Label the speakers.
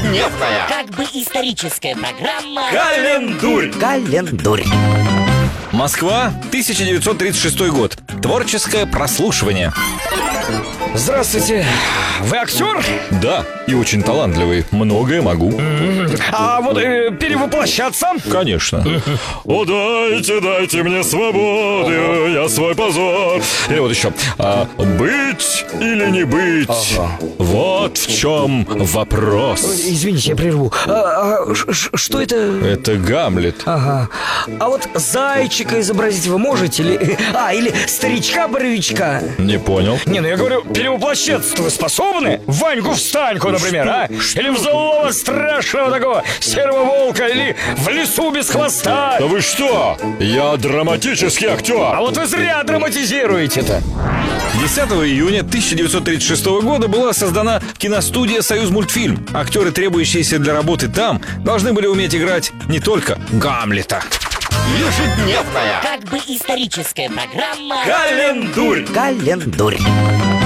Speaker 1: Ежедневная.
Speaker 2: Как бы историческая программа.
Speaker 1: Календурь.
Speaker 3: Календурь.
Speaker 4: Москва, 1936 год. Творческое прослушивание.
Speaker 5: Здравствуйте, вы актер?
Speaker 4: Да, и очень талантливый. Многое могу.
Speaker 5: А вот перевоплощаться?
Speaker 4: Конечно. О, дайте мне свободу, я свой позор. Или вот еще. Быть или не быть? Вот в чем вопрос.
Speaker 5: Извините, я прерву. Что это?
Speaker 4: Это Гамлет.
Speaker 5: Ага. А вот зайчика изобразить вы можете? Или старичка-боровичка?
Speaker 4: Не понял.
Speaker 5: Не, ну я говорю, перевоплощаться-то вы способны? В Ваньку-встаньку, например, а? Или в злого страшного такого серого волка, или в лесу без хвоста?
Speaker 4: Да вы что? Я драматический актер.
Speaker 5: А вот вы зря драматизируете-то.
Speaker 4: 10 июня 1936 года была создана киностудия «Союзмультфильм». Актеры, требующиеся для работы там, должны были уметь играть не только Гамлета.
Speaker 1: Ежедневная.
Speaker 2: Как бы историческая программа.
Speaker 1: Календурь.
Speaker 3: Календурь.